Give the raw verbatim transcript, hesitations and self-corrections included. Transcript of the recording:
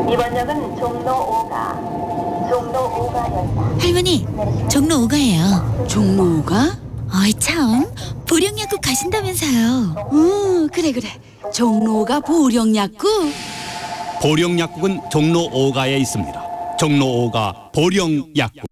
이번 역은 종로 오가, 종로 오가역입니다. 할머니, 종로 오가예요. 종로 오가? 어이 참, 보령약국 가신다면서요. 응, 그래 그래. 종로 오가 보령약국. 보령약국은 종로 오가에 있습니다. 종로 오가 보령약국.